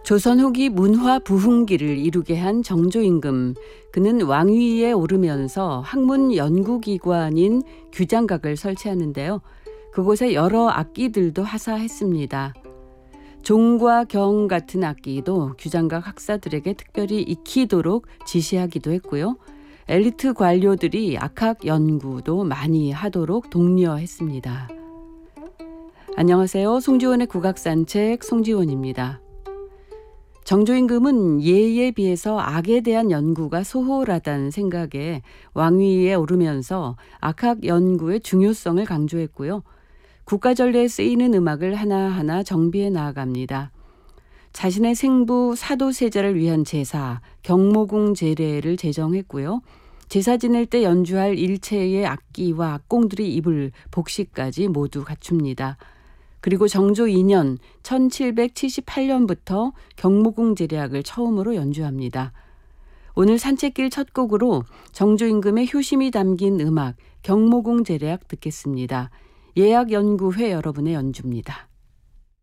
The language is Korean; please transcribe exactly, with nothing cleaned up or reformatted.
조선 후기 문화 부흥기를 이루게 한 정조임금. 그는 왕위에 오르면서 학문 연구기관인 규장각을 설치하는데요. 그곳에 여러 악기들도 하사했습니다. 종과 경 같은 악기도 규장각 학사들에게 특별히 익히도록 지시하기도 했고요. 엘리트 관료들이 악학 연구도 많이 하도록 독려했습니다. 안녕하세요. 송지원의 국악산책 송지원입니다. 정조임금은 예에 비해서 악에 대한 연구가 소홀하다는 생각에 왕위에 오르면서 악학 연구의 중요성을 강조했고요. 국가전례에 쓰이는 음악을 하나하나 정비해 나아갑니다. 자신의 생부 사도세자를 위한 제사, 경모궁 제례를 제정했고요. 제사 지낼 때 연주할 일체의 악기와 악공들이 입을 복식까지 모두 갖춥니다. 그리고 정조 이 년 천칠백칠십팔 년부터 경모궁 제례악을 처음으로 연주합니다. 오늘 산책길 첫 곡으로 정조임금의 효심이 담긴 음악 경모궁 제례악 듣겠습니다. 예악연구회 여러분의 연주입니다.